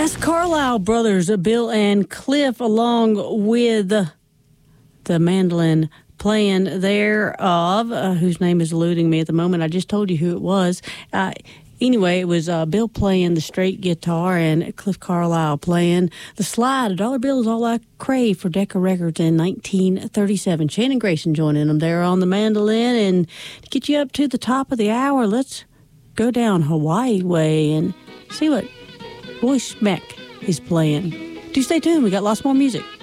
That's Carlisle brothers, Bill and Cliff, along with the mandolin playing thereof, whose name is eluding me at the moment. I just told you who it was. Anyway, it was Bill playing the straight guitar and Cliff Carlisle playing the slide. A dollar bill is all I crave for Decca Records in 1937. Shannon Grayson joining them there on the mandolin. And to get you up to the top of the hour, let's go down Hawaii way and see what Roy Schmeck is playing. Do stay tuned. We got lots more music.